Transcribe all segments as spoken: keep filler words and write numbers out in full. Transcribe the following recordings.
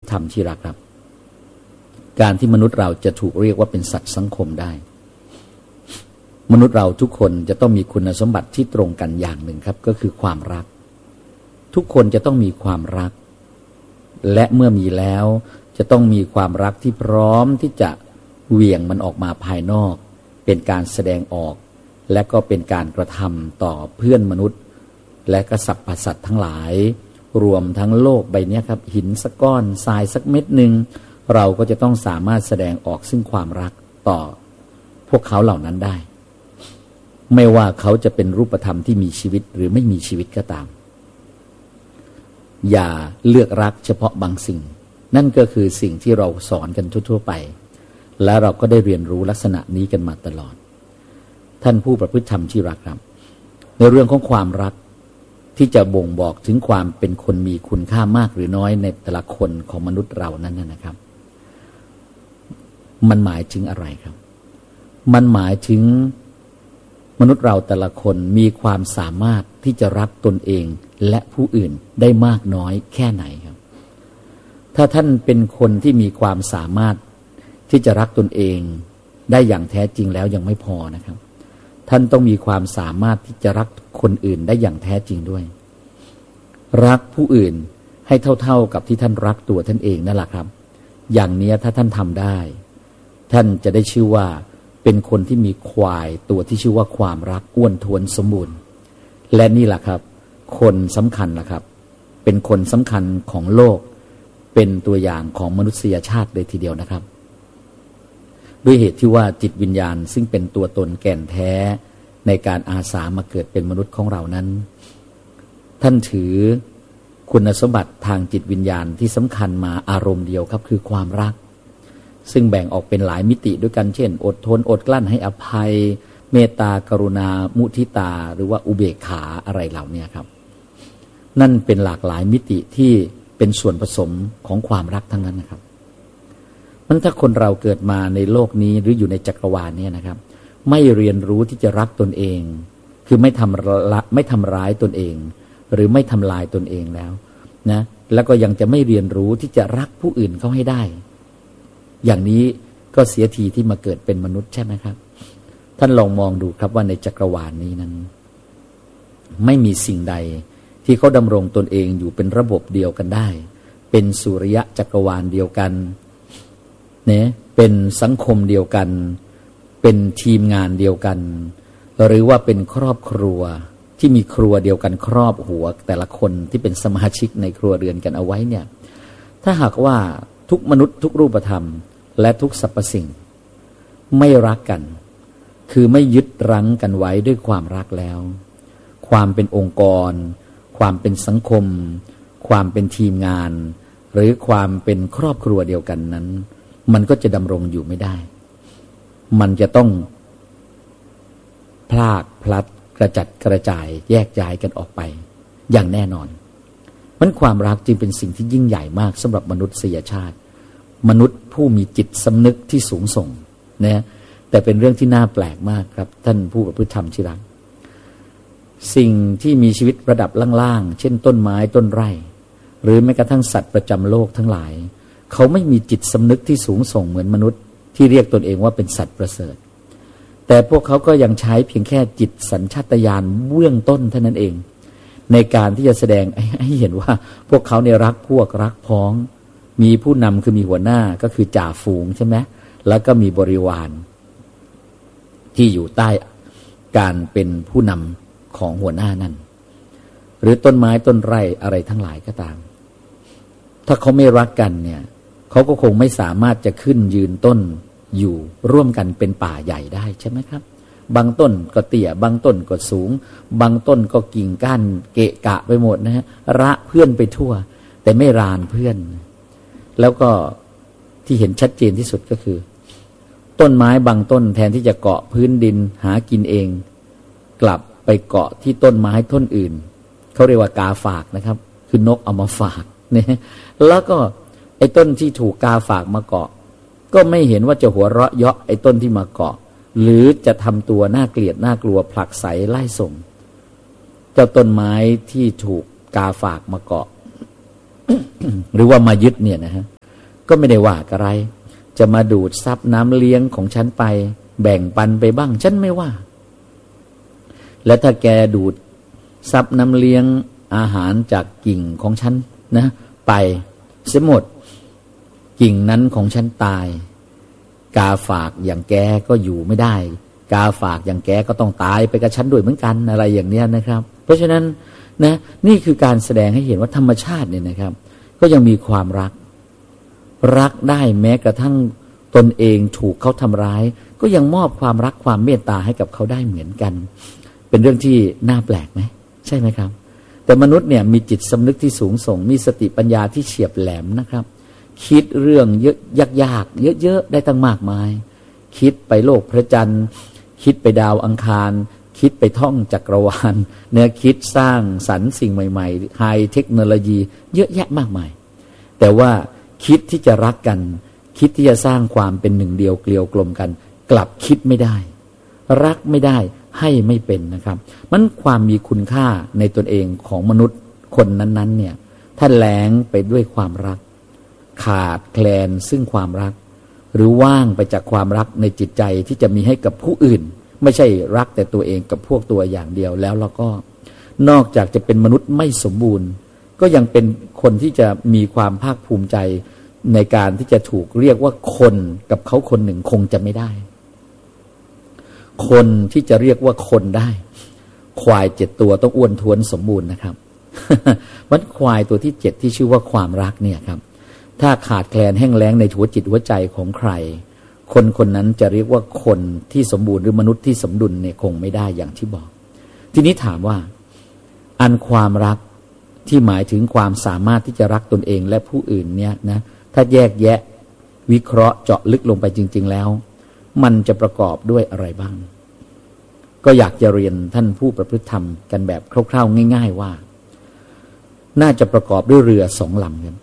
ธรรมที่รักครับการที่มนุษย์เราจะถูกเรียกว่าเป็นสัตว์สังคมได้มนุษย์เราทุกคนจะต้องมีคุณสมบัติที่ตรงกันอย่างหนึ่งครับก็คือความรักทุกคนจะต้องมีความรักและเมื่อมีแล้วจะต้องมีความรักที่พร้อมที่จะเหวี่ยงมันออกมาภายนอกเป็นการแสดงออกและก็เป็นการกระทำต่อเพื่อนมนุษย์และก็สรรพสัตว์ทั้งหลายรวมทั้งโลกใบนี้ครับหินสักก้อนทรายสักเม็ดหนึ่งเราก็จะต้องสามารถแสดงออกซึ่งความรักต่อพวกเขาเหล่านั้นได้ไม่ว่าเขาจะเป็นรูปธรรมที่มีชีวิตหรือไม่มีชีวิตก็ตามอย่าเลือกรักเฉพาะบางสิ่งนั่นก็คือสิ่งที่เราสอนกันทั่วๆไปและเราก็ได้เรียนรู้ลักษณะนี้กันมาตลอดท่านผู้ประพฤติธรรมที่รักครับในเรื่องของความรักที่จะบ่งบอกถึงความเป็นคนมีคุณค่ามากหรือน้อยในแต่ละคนของมนุษย์เรานั้นนะครับมันหมายถึงอะไรครับมันหมายถึงมนุษย์เราแต่ละคนมีความสามารถที่จะรักตนเองและผู้อื่นได้มากน้อยแค่ไหนครับถ้าท่านเป็นคนที่มีความสามารถที่จะรักตนเองได้อย่างแท้จริงแล้วยังไม่พอนะครับท่านต้องมีความสามารถที่จะรักคนอื่นได้อย่างแท้จริงด้วยรักผู้อื่นให้เท่าๆกับที่ท่านรักตัวท่านเองนั่นแหละครับอย่างนี้ถ้าท่านทำได้ท่านจะได้ชื่อว่าเป็นคนที่มีควายตัวที่ชื่อว่าความรักอ้วนท้วนสมบูรณ์และนี่แหละครับคนสำคัญนะครับเป็นคนสำคัญของโลกเป็นตัวอย่างของมนุษยชาติเลยทีเดียวนะครับด้วยเหตุที่ว่าจิตวิญญาณซึ่งเป็นตัวตนแก่นแท้ในการอาสามาเกิดเป็นมนุษย์ของเรานั้นท่านถือคุณสมบัติทางจิตวิญญาณที่สำคัญมาอารมณ์เดียวครับคือความรักซึ่งแบ่งออกเป็นหลายมิติด้วยกันเช่นอดทนอดกลั้นให้อภัยเมตตากรุณามุทิตาหรือว่าอุเบกขาอะไรเหล่านี้ครับนั่นเป็นหลากหลายมิติที่เป็นส่วนผสมของความรักทั้งนั้นนะครับมันถ้าคนเราเกิดมาในโลกนี้หรืออยู่ในจักรวาลนี้นะครับไม่เรียนรู้ที่จะรักตนเองคือไม่ทำไม่ทำร้ายตนเองหรือไม่ทำลายตนเองแล้วนะแล้วก็ยังจะไม่เรียนรู้ที่จะรักผู้อื่นเขาให้ได้อย่างนี้ก็เสียทีที่มาเกิดเป็นมนุษย์ใช่ไหมครับท่านลองมองดูครับว่าในจักรวาลนี้นั้นไม่มีสิ่งใดที่เขาดำรงตนเองอยู่เป็นระบบเดียวกันได้เป็นสุริยะจักรวาลเดียวกันเนี่ยเป็นสังคมเดียวกันเป็นทีมงานเดียวกันหรือว่าเป็นครอบครัวที่มีครัวเดียวกันครอบหัวแต่ละคนที่เป็นสมาชิกในครัวเรือนกันเอาไว้เนี่ยถ้าหากว่าทุกมนุษย์ทุกรูปธรรมและทุกสรรพสิ่งไม่รักกันคือไม่ยึดรั้งกันไว้ด้วยความรักแล้วความเป็นองค์กรความเป็นสังคมความเป็นทีมงานหรือความเป็นครอบครัวเดียวกันนั้นมันก็จะดำรงอยู่ไม่ได้มันจะต้องพลากพลัดกระจัดกระจายแยกย้ายกันออกไปอย่างแน่นอนมันความรักจึงเป็นสิ่งที่ยิ่งใหญ่มากสำหรับมนุษยชาติมนุษย์ผู้มีจิตสำนึกที่สูงส่งนะแต่เป็นเรื่องที่น่าแปลกมากครับท่านผู้ประพฤติธรรมที่รักสิ่งที่มีชีวิตระดับล่างๆเช่นต้นไม้ต้นไร่หรือแม้กระทั่งสัตว์ประจำโลกทั้งหลายเขาไม่มีจิตสำนึกที่สูงส่งเหมือนมนุษย์ที่เรียกตนเองว่าเป็นสัตว์ประเสริฐแต่พวกเขาก็ยังใช้เพียงแค่จิตสัญชาตญาณเบื้องต้นเท่านั้นเองในการที่จะแสดงให้เห็นว่าพวกเขาเนี่ยรักพวกรักพ้องมีผู้นำคือมีหัวหน้าก็คือจ่าฝูงใช่ไหมแล้วก็มีบริวารที่อยู่ใต้การเป็นผู้นำของหัวหน้านั่นหรือต้นไม้ต้นไร่อะไรทั้งหลายก็ตามถ้าเขาไม่รักกันเนี่ยเขาก็คงไม่สามารถจะขึ้นยืนต้นอยู่ร่วมกันเป็นป่าใหญ่ได้ใช่ไหมครับบางต้นก็เตี้ยบางต้นก็สูงบางต้นก็กิ่งก้านเกะกะไปหมดนะฮะระเพื่อนไปทั่วแต่ไม่รานเพื่อนแล้วก็ที่เห็นชัดเจนที่สุดก็คือต้นไม้บางต้นแทนที่จะเกาะพื้นดินหากินเองกลับไปเกาะที่ต้นไม้ต้นอื่นเขาเรียกว่ากาฝากนะครับคือนกเอามาฝากเนี่ยแล้วก็ไอ้ต้นที่ถูกกาฝากมาเกาะก็ไม่เห็นว่าจะหัวเราะเยาะไอ้ต้นที่มาเกาะหรือจะทำตัวน่าเกลียดน่ากลัวผลักไสไล่ส่งเจ้าต้นไม้ที่ถูกกาฝากมาเกาะ หรือว่ามายึดเนี่ยนะฮะก็ไม่ได้ว่าอะไรจะมาดูดซับน้ำเลี้ยงของฉันไปแบ่งปันไปบ้างฉันไม่ว่าและถ้าแกดูดซับน้ำเลี้ยงอาหารจากกิ่งของฉันนะไปเสียหมดกิ่งนั้นของฉันตายกาฝากอย่างแกก็อยู่ไม่ได้กาฝากอย่างแกก็ต้องตายไปกับฉันด้วยเหมือนกันอะไรอย่างเนี้ยนะครับเพราะฉะนั้นนะนี่คือการแสดงให้เห็นว่าธรรมชาติเนี่ยนะครับก็ยังมีความรักรักได้แม้กระทั่งตนเองถูกเขาทำร้ายก็ยังมอบความรักความเมตตาให้กับเขาได้เหมือนกันเป็นเรื่องที่น่าแปลกไหมใช่ไหมครับแต่มนุษย์เนี่ยมีจิตสำนึกที่สูงส่งมีสติปัญญาที่เฉียบแหลมนะครับคิดเรื่องเยอะยากๆเยอะๆได้ตั้งมากมายคิดไปโลกพระจันทร์คิดไปดาวอังคารคิดไปท่องจักรวาลเนี่ยคิดสร้างสรรค์สิ่งใหม่ๆไฮเทคโนโลยีเยอะแยะมากมายแต่ว่าคิดที่จะรักกันคิดที่จะสร้างความเป็นหนึ่งเดียวเกลียวกลมกันกลับคิดไม่ได้รักไม่ได้ให้ไม่เป็นนะครับมันความมีคุณค่าในตนเองของมนุษย์คนนั้นๆเนี่ยถ้าแหลงไปด้วยความรักขาดแคลนซึ่งความรักหรือว่างไปจากความรักในจิตใจที่จะมีให้กับผู้อื่นไม่ใช่รักแต่ตัวเองกับพวกตัวอย่างเดียวแล้วเราก็นอกจากจะเป็นมนุษย์ไม่สมบูรณ์ก็ยังเป็นคนที่จะมีความภาคภูมิใจในการที่จะถูกเรียกว่าคนกับเขาคนหนึ่งคงจะไม่ได้คนที่จะเรียกว่าคนได้ควายเจ็ดตัวต้องอ้วนท้วนสมบูรณ์นะครับ วันควายตัวที่เจ็ดที่ชื่อว่าความรักเนี่ยครับถ้าขาดแคลนแห้งแล้งในหัวจิตหัวใจของใครคนคนนั้นจะเรียกว่าคนที่สมบูรณ์หรือมนุษย์ที่สมดุลเนี่ยคงไม่ได้อย่างที่บอกทีนี้ถามว่าอันความรักที่หมายถึงความสามารถที่จะรักตนเองและผู้อื่นเนี่ยนะถ้าแยกแยะวิเคราะห์เจาะลึกลงไปจริงๆแล้วมันจะประกอบด้วยอะไรบ้างก็อยากจะเรียนท่านผู้ประพฤติธรรมกันแบบคร่าวๆง่ายๆว่าน่าจะประกอบด้วยเรือสองลำกัน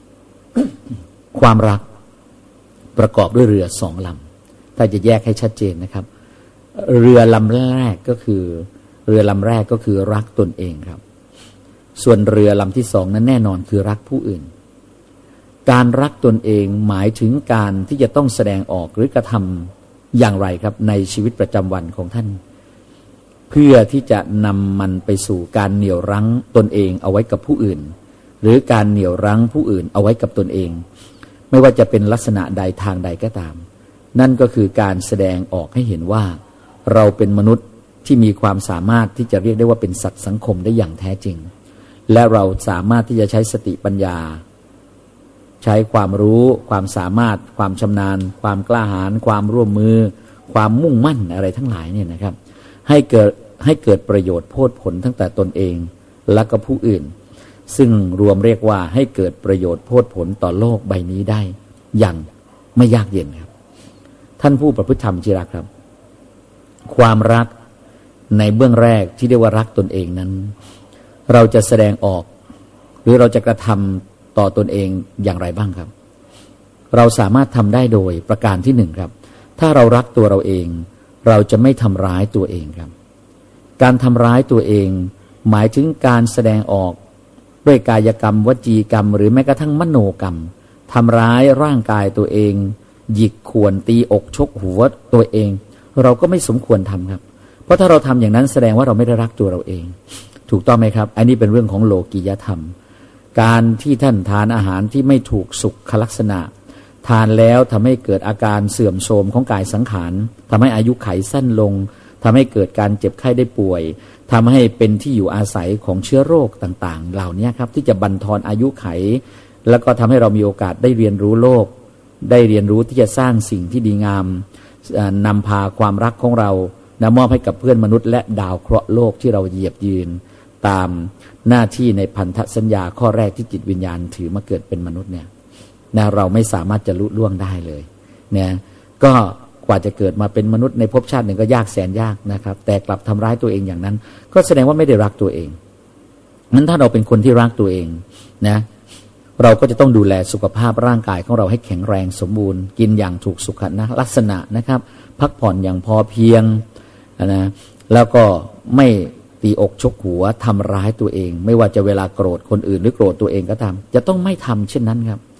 ความรักประกอบด้วยเรือสองลำถ้าจะแยกให้ชัดเจนนะครับเรือลำแรกก็คือเรือลำแรกก็คือรักตนเองครับส่วนเรือลำที่สองนั้นแน่นอนคือรักผู้อื่นการรักตนเองหมายถึงการที่จะต้องแสดงออกหรือกระทำอย่างไรครับในชีวิตประจำวันของท่านเพื่อที่จะนำมันไปสู่การเหนี่ยวรั้งตนเองเอาไว้กับผู้อื่นหรือการเหนี่ยวรั้งผู้อื่นเอาไว้กับตนเองไม่ว่าจะเป็นลักษณะใดทางใดก็ตามนั่นก็คือการแสดงออกให้เห็นว่าเราเป็นมนุษย์ที่มีความสามารถที่จะเรียกได้ว่าเป็นสัตว์สังคมได้อย่างแท้จริงและเราสามารถที่จะใช้สติปัญญาใช้ความรู้ความสามารถความชำนาญความกล้าหาญความร่วมมือความมุ่งมั่นอะไรทั้งหลายเนี่ยนะครับให้เกิดให้เกิดประโยชน์โพดผลตั้งแต่ตนเองและก็ผู้อื่นซึ่งรวมเรียกว่าให้เกิดประโยชน์โพดผลต่อโลกใบนี้ได้อย่างไม่ยากเย็นครับท่านผู้ประพฤติธรรมที่รักครับความรักในเบื้องแรกที่เรียกว่ารักตนเองนั้นเราจะแสดงออกหรือเราจะกระทำต่อตนเองอย่างไรบ้างครับเราสามารถทำได้โดยประการที่หนึ่งครับถ้าเรารักตัวเราเองเราจะไม่ทำร้ายตัวเองครับการทำร้ายตัวเองหมายถึงการแสดงออกด้วยกายกรรมวจีกรรมหรือแม้กระทั่งมโนกรรมทำร้ายร่างกายตัวเองหยิกข่วนตีอกชกหัวตัวเองเราก็ไม่สมควรทำครับเพราะถ้าเราทำอย่างนั้นแสดงว่าเราไม่ได้รักตัวเราเองถูกต้องไหมครับอันนี้เป็นเรื่องของโลกิยธรรมการที่ท่านทานอาหารที่ไม่ถูกสุขลักษณะทานแล้วทำให้เกิดอาการเสื่อมโทรมของกายสังขารทำให้อายุขัยสั้นลงทำให้เกิดการเจ็บไข้ได้ป่วยทำให้เป็นที่อยู่อาศัยของเชื้อโรคต่างๆเหล่านี้ครับที่จะบั่นทอนอายุขัยแล้วก็ทำให้เรามีโอกาสได้เรียนรู้โลกได้เรียนรู้ที่จะสร้างสิ่งที่ดีงามนำพาความรักของเรานำมอบให้กับเพื่อนมนุษย์และดาวเคราะห์โลกที่เราเหยียบยืนตามหน้าที่ในพันธสัญญาข้อแรกที่จิตวิญญาณถือมาเกิดเป็นมนุษย์เนี่ยนะเราไม่สามารถจะลุล่วงได้เลยเนี่ยก็กว่าจะเกิดมาเป็นมนุษย์ในภพชาติหนึ่งก็ยากแสนยากนะครับแต่กลับทำร้ายตัวเองอย่างนั้นก็แสดงว่าไม่ได้รักตัวเองงั้นถ้าเราเป็นคนที่รักตัวเองนะเราก็จะต้องดูแลสุขภาพร่างกายของเราให้แข็งแรงสมบูรณ์กินอย่างถูกสุขลักษณะนะครับพักผ่อนอย่างพอเพียงนะแล้วก็ไม่ตีอกชกหัวทำร้ายตัวเองไม่ว่าจะเวลาโกรธคนอื่นหรือโกรธตัวเองก็ตามจะต้องไม่ทำเช่นนั้นครับ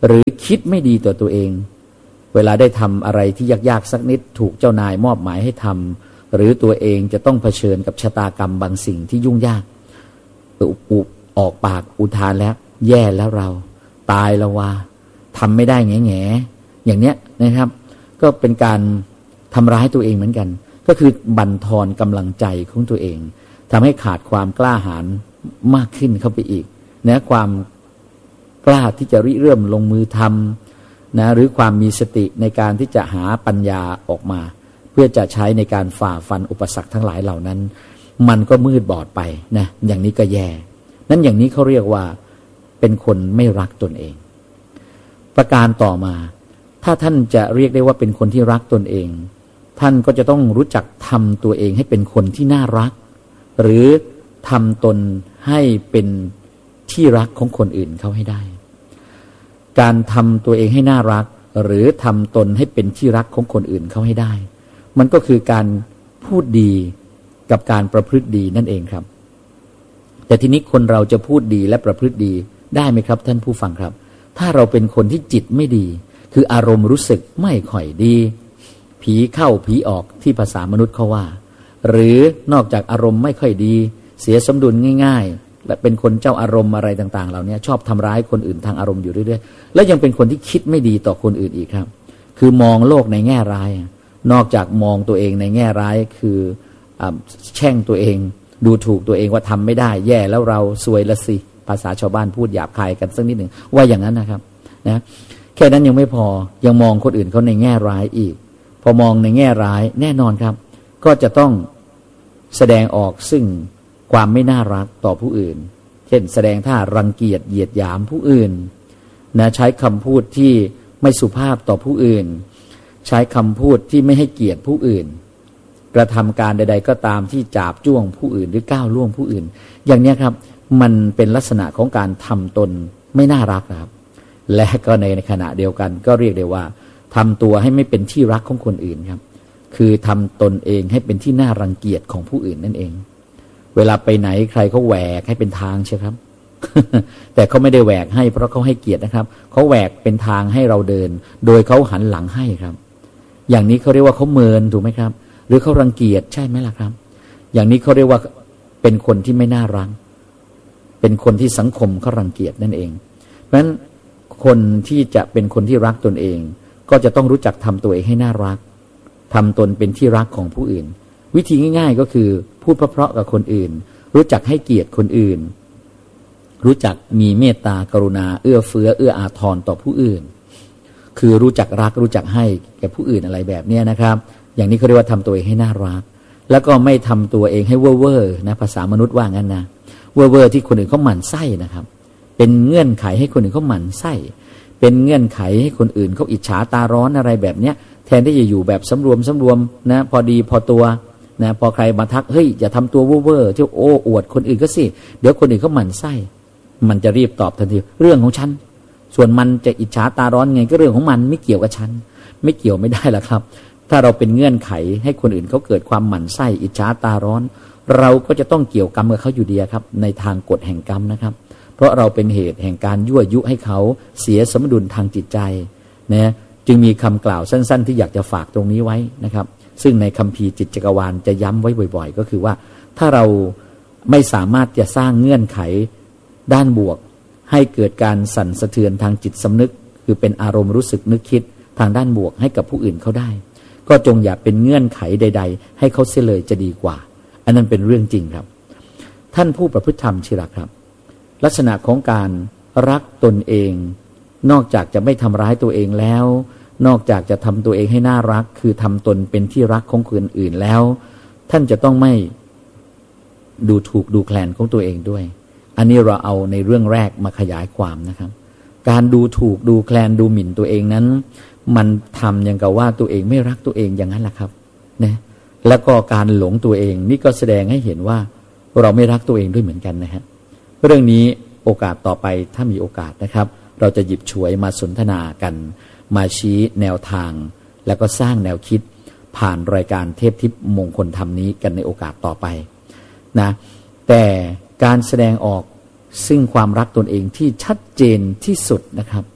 หรือคิดไม่ดีต่อตัวเองเวลาได้ทำอะไรที่ยากๆสักนิดถูกเจ้านายมอบหมายให้ทำหรือตัวเองจะต้องเผชิญกับชะตากรรมบางสิ่งที่ยุ่งยากอุบออกปากอุทานแล้วแย่แล้วเราตายแล้วว่าทำไม่ได้แง่แง่อย่างเนี้ยนะครับก็เป็นการทำร้ายตัวเองเหมือนกันก็คือบั่นทอนกำลังใจของตัวเองทำให้ขาดความกล้าหาญมากขึ้นเข้าไปอีกนะความกล้าที่จะริเริ่มลงมือทำนะหรือความมีสติในการที่จะหาปัญญาออกมาเพื่อจะใช้ในการฝ่าฟันอุปสรรคทั้งหลายเหล่านั้นมันก็มืดบอดไปนะอย่างนี้ก็แย่นั้นอย่างนี้เขาเรียกว่าเป็นคนไม่รักตนเองประการต่อมาถ้าท่านจะเรียกได้ว่าเป็นคนที่รักตนเองท่านก็จะต้องรู้จักทำตัวเองให้เป็นคนที่น่ารักหรือทำตนให้เป็นที่รักของคนอื่นเขาให้ได้การทำตัวเองให้น่ารักหรือทำตนให้เป็นที่รักของคนอื่นเขาให้ได้มันก็คือการพูดดีกับการประพฤติดีนั่นเองครับแต่ทีนี้คนเราจะพูดดีและประพฤติดีได้ไหมครับท่านผู้ฟังครับถ้าเราเป็นคนที่จิตไม่ดีคืออารมณ์รู้สึกไม่ค่อยดีผีเข้าผีออกที่ภาษามนุษย์เขาว่าหรือนอกจากอารมณ์ไม่ค่อยดีเสียสมดุลง่ายๆและเป็นคนเจ้าอารมณ์อะไรต่างๆเหล่านี้ชอบทำร้ายคนอื่นทางอารมณ์อยู่เรื่อยๆและยังเป็นคนที่คิดไม่ดีต่อคนอื่นอีกครับคือมองโลกในแง่ร้ายนอกจากมองตัวเองในแง่ร้ายคือแช่งตัวเองดูถูกตัวเองว่าทำไม่ได้แย่แล้วเราซวยละสิภาษาชาวบ้านพูดหยาบคายกันสักนิดหนึ่งว่าอย่างนั้นนะครับนะแค่นั้นยังไม่พอยังมองคนอื่นเขาในแง่ร้ายอีกพอมองในแง่ร้ายแน่นอนครับก็จะต้องแสดงออกซึ่งความไม่น่ารักต่อผู้อื่นเช่นแสดงท่ารังเกียจเหยียดหยามผู้อื่นนะใช้คำพูดที่ไม่สุภาพต่อผู้อื่นใช้คำพูดที่ไม่ให้เกียรติผู้อื่นกระทำการใดๆก็ตามที่จาบจ้วงผู้อื่นหรือก้าวล่วงผู้อื่นอย่างนี้ครับมันเป็นลักษณะของการทำตนไม่น่ารักครับและก็ในขณะเดียวกันก็เรียกได้ว่าทำตัวให้ไม่เป็นที่รักของคนอื่นครับคือทำตนเองให้เป็นที่น่ารังเกียจของผู้อื่นนั่นเองเวลาไปไหนใครเขาแหวกให้เป็นทางใช่ครับ แต่เขาไม่ได้แหวกให้เพราะเขาให้เกียรตินะครับเขาแหวกเป็นทางให้เราเดินโดยเขาหันหลังให้ครับอย่างนี้เขาเรียกว่าเขาเมินถูกไหมครับหรือเขารังเกียจใช่ไหมล่ะครับอย่างนี้เขาเรียกว่าเป็นคนที่ไม่น่ารักเป็นคนที่สังคมเขารังเกียจนั่นเองเพราะฉะนั้นคนที่จะเป็นคนที่รักตนเองก็จะต้องรู้จักทำตัวเองให้น่ารักทำตนเป็นที่รักของผู้อื่นวิธีง่ายๆก็คือพูดเพราะๆกับคนอื่นรู้จักให้เกียรติคนอื่นรู้จักมีเมตตากรุณาเอื้อเฟื้อเอื้ออาทรต่อผู้อื่นคือรู้จักรักรู้จักให้แก่ผู้อื่นอะไรแบบนี้นะครับอย่างนี้เขาเรียกว่าทำตัวเองให้น่ารักแล้วก็ไม่ทำตัวเองให้เว่อร์ๆนะภาษามนุษย์ว่างั้นนะเว่อร์ๆที่คนอื่นเขาหมั่นไส้นะครับเป็นเงื่อนไขให้คนอื่นเขาหมั่นไส้เป็นเงื่อนไขให้คนอื่นเขาอิจฉาตาร้อนอะไรแบบเนี้ยแทนที่จะอยู่แบบสำรวมสำรวมนะพอดีพอตัวนะพอใครมาทักเฮ้ยอย่าทำตัวเว่อร์ๆที่โอ้อวดคนอื่นก็สิเดี๋ยวคนอื่นเขาหมั่นไส้มันจะรีบตอบทันทีเรื่องของฉันส่วนมันจะอิจฉาตาร้อนไงก็เรื่องของมันไม่เกี่ยวกับฉันไม่เกี่ยวไม่ได้หรอกครับถ้าเราเป็นเงื่อนไขให้คนอื่นเขาเกิดความหมั่นไส้อิจฉาตาร้อนเราก็จะต้องเกี่ยวกรรมกับเขาอยู่ดีครับในทางกฎแห่งกรรมนะครับเพราะเราเป็นเหตุแห่งการยั่วยุให้เขาเสียสมดุลทางจิตใจนะจึงมีคำกล่าวสั้นๆที่อยากจะฝากตรงนี้ไว้นะครับซึ่งในคัมภีร์จิตจักรวาลจะย้ำไว้บ่อยๆก็คือว่าถ้าเราไม่สามารถจะสร้างเงื่อนไขด้านบวกให้เกิดการสั่นสะเทือนทางจิตสำนึกคือเป็นอารมณ์รู้สึกนึกคิดทางด้านบวกให้กับผู้อื่นเขาได้ก็จงอย่าเป็นเงื่อนไขใดๆให้เขาเสียเลยจะดีกว่าอันนั้นเป็นเรื่องจริงครับท่านผู้ประพฤติธรรมที่รักครับลักษณะของการรักตนเองนอกจากจะไม่ทำร้ายตัวเองแล้วนอกจากจะทำตัวเองให้น่ารักคือทำตนเป็นที่รักของคนอื่นแล้วท่านจะต้องไม่ดูถูกดูแคลนของตัวเองด้วยอันนี้เราเอาในเรื่องแรกมาขยายความนะครับการดูถูกดูแคลนดูหมิ่นตัวเองนั้นมันทำอย่างกับว่าตัวเองไม่รักตัวเองอย่างนั้นแหละครับนะแล้วก็การหลงตัวเองนี่ก็แสดงให้เห็นว่าเราไม่รักตัวเองด้วยเหมือนกันนะฮะเรื่องนี้โอกาสต่อไปถ้ามีโอกาสนะครับเราจะหยิบฉวยมาสนทนากันมาชี้แนวทางแล้วก็สร้างแนวคิดผ่านรายการเทพทิพย์มงคลธรรมนี้กันในโอกาสต่อไปนะแต่การแสดงออกซึ่งความรักตนเองที่ชัดเจนที่สุดนะครับ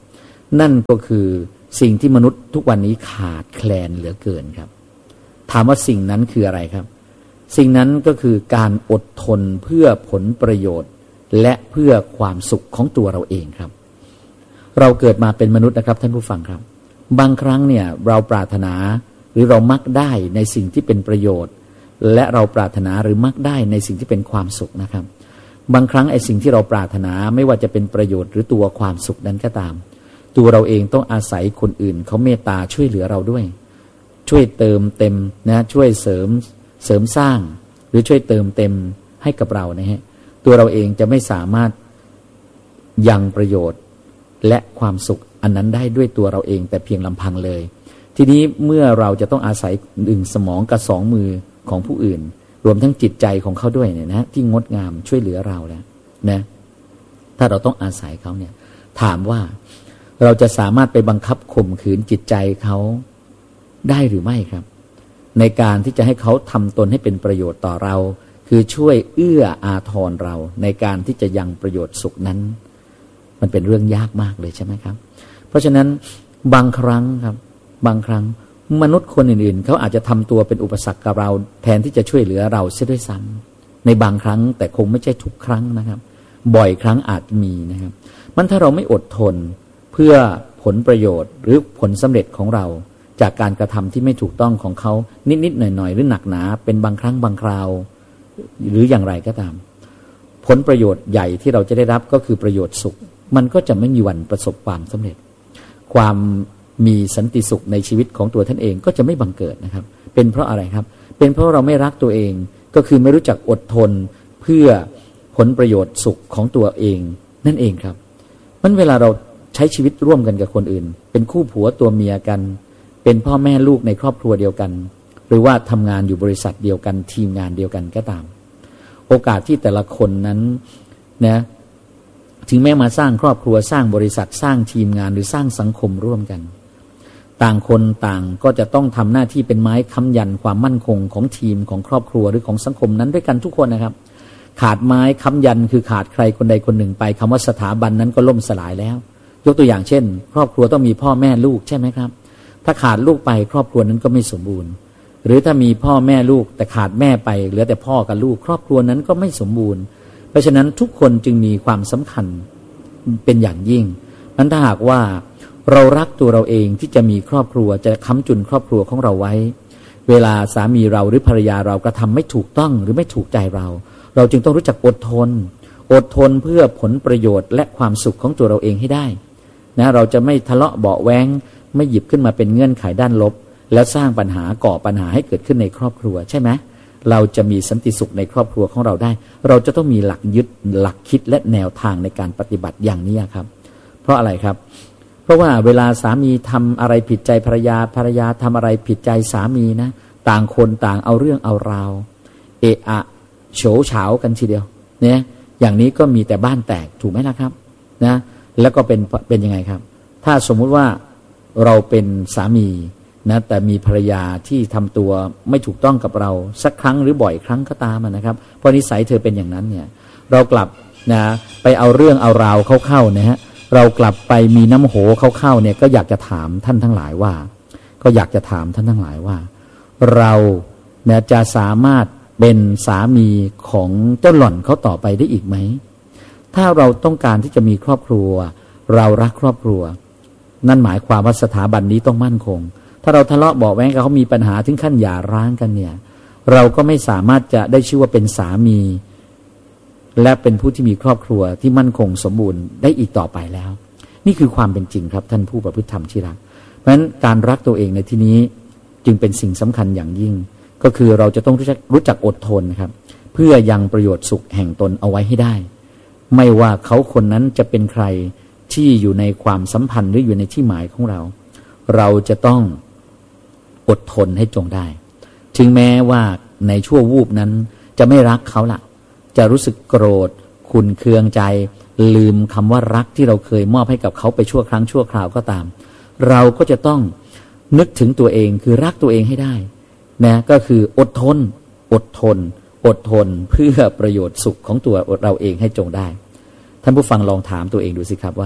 นั่นก็คือสิ่งที่มนุษย์ทุกวันนี้ขาดแคลนเหลือเกินครับถามว่าสิ่งนั้นคืออะไรครับสิ่งนั้นก็คือการอดทนเพื่อผลประโยชน์และเพื่อความสุขของตัวเราเองครับเราเกิดมาเป็นมนุษย์นะครับท่านผู้ฟังครับบางครั้งเนี่ยเราปรารถนาหรือเรามักได้ในสิ่งที่เป็นประโยชน์และเราปรารถนาหรือมักได้ในสิ่งที่เป็นความสุขนะครับบางครั้งไอ้สิ่งที่เราปรารถนาไม่ว่าจะเป็นประโยชน์หรือตัวความสุขนั้นก็ตามตัวเราเองต้องอาศัยคนอื่นเขาเมตตาช่วยเหลือเราด้วยช่วยเติมเต็มนะช่วยเสริมเสริมสร้างหรือช่วยเติมเต็มให้กับเรานะฮะตัวเราเองจะไม่สามารถยังประโยชน์และความสุขอันนั้นได้ด้วยตัวเราเองแต่เพียงลำพังเลยทีนี้เมื่อเราจะต้องอาศัยหนึ่งสมองกับสองมือของผู้อื่นรวมทั้งจิตใจของเขาด้วยเนี่ยนะที่งดงามช่วยเหลือเราแล้วนะถ้าเราต้องอาศัยเขาเนี่ยถามว่าเราจะสามารถไปบังคับข่มขืนจิตใจเขาได้หรือไม่ครับในการที่จะให้เขาทำตนให้เป็นประโยชน์ต่อเราคือช่วยเอื้ออาทรเราในการที่จะยังประโยชน์สุขนั้นมันเป็นเรื่องยากมากเลยใช่ไหมครับเพราะฉะนั้นบางครั้งครับบางครั้งมนุษย์คนอื่นๆเขาอาจจะทำตัวเป็นอุปสรรคกับเราแทนที่จะช่วยเหลือเราเสียด้วยซ้ำในบางครั้งแต่คงไม่ใช่ทุกครั้งนะครับบ่อยครั้งอาจมีนะครับมันถ้าเราไม่อดทนเพื่อผลประโยชน์หรือผลสำเร็จของเราจากการกระทำที่ไม่ถูกต้องของเขานิดๆหน่อยๆหรือหนักหนาเป็นบางครั้งบางคราวหรืออย่างไรก็ตามผลประโยชน์ใหญ่ที่เราจะได้รับก็คือประโยชน์สุขมันก็จะไม่มีวันประสบความสำเร็จความมีสันติสุขในชีวิตของตัวท่านเองก็จะไม่บังเกิดนะครับเป็นเพราะอะไรครับเป็นเพราะเราไม่รักตัวเองก็คือไม่รู้จักอดทนเพื่อผลประโยชน์สุขของตัวเองนั่นเองครับมันเวลาเราใช้ชีวิตร่วมกันกับคนอื่นเป็นคู่ผัวตัวเมียกันเป็นพ่อแม่ลูกในครอบครัวเดียวกันหรือว่าทำงานอยู่บริษัทเดียวกันทีมงานเดียวกันก็ตามโอกาสที่แต่ละคนนั้นนะถึงแม้มาสร้างครอบครัวสร้างบริษัทสร้างทีมงานหรือสร้างสังคมร่วมกันต่างคนต่างก็จะต้องทำหน้าที่เป็นไม้ค้ำยันความมั่นคงของทีมของครอบครัวหรือของสังคมนั้นด้วยกันทุกคนนะครับขาดไม้ค้ำยันคือขาดใครคนใดคนหนึ่งไปคำว่าสถาบันนั้นก็ล่มสลายแล้วยกตัวอย่างเช่นครอบครัวต้องมีพ่อแม่ลูกใช่ไหมครับถ้าขาดลูกไปครอบครัวนั้นก็ไม่สมบูรณ์หรือถ้ามีพ่อแม่ลูกแต่ขาดแม่ไปเหลือแต่พ่อกับลูกครอบครัวนั้นก็ไม่สมบูรณ์เพราะฉะนั้นทุกคนจึงมีความสำคัญเป็นอย่างยิ่งนั้นถ้าหากว่าเรารักตัวเราเองที่จะมีครอบครัวจะค้ำจุนครอบครัวของเราไว้เวลาสามีเราหรือภรรยาเรากระทำไม่ถูกต้องหรือไม่ถูกใจเราเราจึงต้องรู้จักอดทนอดทนเพื่อผลประโยชน์และความสุขของตัวเราเองให้ได้นะเราจะไม่ทะเลาะเบาะแว้งไม่หยิบขึ้นมาเป็นเงื่อนไขด้านลบแล้วสร้างปัญหาก่อปัญหาให้เกิดขึ้นในครอบครัวใช่ไหมเราจะมีสันติสุขในครอบครัวของเราได้เราจะต้องมีหลักยึดหลักคิดและแนวทางในการปฏิบัติอย่างนี้ครับเพราะอะไรครับเพราะว่าเวลาสามีทำอะไรผิดใจภรรยาภรรยาทำอะไรผิดใจสามีนะต่างคนต่างเอาเรื่องเอาราวเอะอะโฉเฉากันทีเดียวเนี่ยอย่างนี้ก็มีแต่บ้านแตกถูกไหมล่ะครับนะแล้วก็เป็นเป็นยังไงครับถ้าสมมุติว่าเราเป็นสามีนะแต่มีภรรยาที่ทำตัวไม่ถูกต้องกับเราสักครั้งหรือบ่อยครั้งก็ตามนะครับเพราะนิสัยเธอเป็นอย่างนั้นเนี่ยเรากลับนะไปเอาเรื่องเอาราวเข้าๆนะฮะเรากลับไปมีน้ำโหเข้าๆเนี่ยก็อยากจะถามท่านทั้งหลายว่าก็อยากจะถามท่านทั้งหลายว่าเราเนี่ยจะสามารถเป็นสามีของเจ้าหล่อนเขาต่อไปได้อีกไหมถ้าเราต้องการที่จะมีครอบครัวเรารักครอบครัวนั่นหมายความว่าสถาบันนี้ต้องมั่นคงถ้าเราทะเลาะเบาะแว้งกับเขามีปัญหาถึงขั้นหย่าร้างกันเนี่ยเราก็ไม่สามารถจะได้ชื่อว่าเป็นสามีและเป็นผู้ที่มีครอบครัวที่มั่นคงสมบูรณ์ได้อีกต่อไปแล้วนี่คือความเป็นจริงครับท่านผู้ประพฤติธรรมที่รักเพราะฉะนั้นการรักตัวเองในที่นี้จึงเป็นสิ่งสำคัญอย่างยิ่งก็คือเราจะต้องรู้จักรู้จักอดทนครับเพื่อยังประโยชน์สุขแห่งตนเอาไว้ให้ได้ไม่ว่าเขาคนนั้นจะเป็นใครที่อยู่ในความสัมพันธ์หรืออยู่ในที่หมายของเราเราจะต้องอดทนให้จงได้ถึงแม้ว่าในชั่ววูบนั้นจะไม่รักเขาล่ะจะรู้สึกโกรธขุ่นเคืองใจลืมคำว่ารักที่เราเคยมอบให้กับเขาไปชั่วครั้งชั่วคราวก็ตามเราก็จะต้องนึกถึงตัวเองคือรักตัวเองให้ได้นะก็คืออดทนอดทนอดทนเพื่อประโยชน์สุขของตัวเราเองให้จงได้ท่านผู้ฟังลองถามตัวเองดูสิครับว่า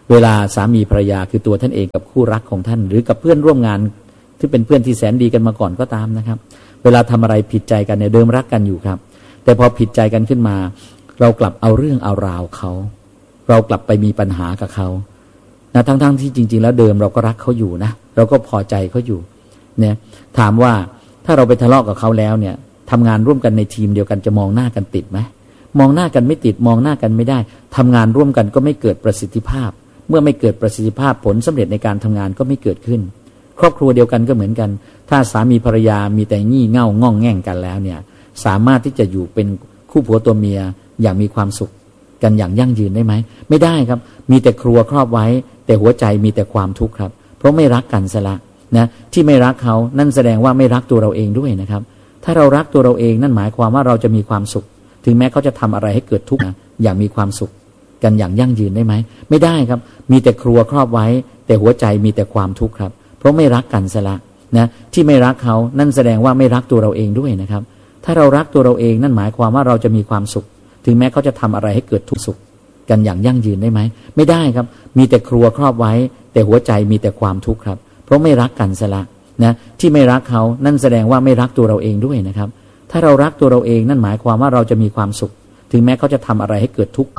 เวลาสามีภรรยาคือตัวท่านเองกับคู่รักของท่านหรือกับเพื่อนร่วมงานที่เป็นเพื่อนที่แสนดีกันมาก่อนก็ตามนะครับเวลาทำอะไรผิดใจกันเนี่ยเดิมรักกันอยู่ครับแต่พอผิดใจกันขึ้นมาเรากลับเอาเรื่องเอาราวเขาเรากลับไปมีปัญหากับเขานะทั้งๆที่จริงๆแล้วเดิมเราก็รักเขาอยู่นะเราก็พอใจเขาอยู่เนี่ยถามว่าถ้าเราไปทะเลาะกับเขาแล้วเนี่ยทำงานร่วมกันในทีมเดียวกันจะมองหน้ากันติดไหมมองหน้ากันไม่ติดมองหน้ากันไม่ได้ทำงานร่วมกันก็ไม่เกิดประสิทธิภาพเมื่อไม่เกิดประสิทธิภาพผลสำเร็จในการทำงานก็ไม่เกิดขึ้นครอบครัวเดียวกันก็เหมือนกันถ้าสามีภรรยามีแต่งี่เง่าง่องแง่งกันแล้วเนี่ยสามารถที่จะอยู่เป็นคู่ผัวตัวเมียอย่างมีความสุขกันอย่างยั่งยืนได้ไหมไม่ได้ครับมีแต่ครัวครอบไว้แต่หัวใจมีแต่ความทุกข์ครับเพราะไม่รักกันซะละนะที่ไม่รักเขานั่นแสดงว่าไม่รักตัวเราเองด้วยนะครับถ้าเรารักตัวเราเองนั่นหมายความว่าเราจะมีความสุขถึงแม้เขาจะทำอะไรให้เกิดทุกข์อย่างมีความสุขกันอย่างยั่งยืนได้ไหมไม่ได้ครับมีแต่ครัวครอบไว้แต่หัวใจมีแต่ความทุกข์ครับเพราะไม่รักกันซะละนะที่ไม่รักเขานั่นแสดงว่าไม่รักตัวเราเองด้วยนะครับถ้าเรารักตัวเราเองนั่นหมายความว่าเราจะมีความสุขถึงแม้เขาจะทำอะไรให้เกิดทุกข์สุขกันอย่างยั่งยืนได้ไหมไม่ได้ครับมีแต่ครัวครอบไว้แต่หัวใจมีแต่ความทุกข์ครับเพราะไม่รักกันซะละนะที่ไม่รักเขานั่นแสดงว่าไม่รักตัวเราเองด้วยนะครับถ้าเรารักตัวเราเองนั่นหมายความว่าเราจะมีความสุขถึงแม้เขาจะทำอะไรให้เกิดทุกข์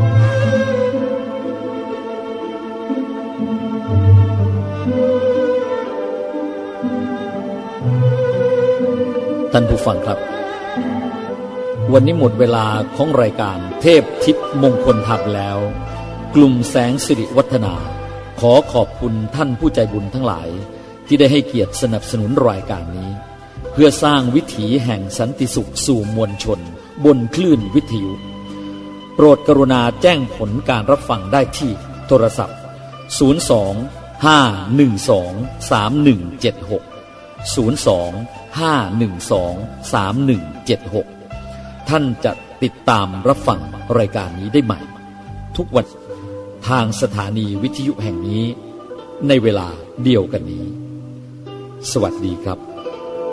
ท่านผู้ฟังครับวันนี้หมดเวลาของรายการเทพทิพย์มงคลธรรมแล้วกลุ่มแสงสิริวัฒนาขอขอบคุณท่านผู้ใจบุญทั้งหลายที่ได้ให้เกียรติสนับสนุนรายการนี้เพื่อสร้างวิถีแห่งสันติสุขสู่มวลชนบนคลื่นวิทยุโปรดกรุณาแจ้งผลการรับฟังได้ที่โทรศัพท์ศูนย์ สอง ห้า หนึ่ง สอง สาม หนึ่ง เจ็ด หก ศูนย์ สอง ห้า หนึ่ง สอง สาม หนึ่ง เจ็ด หกท่านจะติดตามรับฟังรายการนี้ได้ใหม่ทุกวันทางสถานีวิทยุแห่งนี้ในเวลาเดียวกันนี้สวัสดีครับ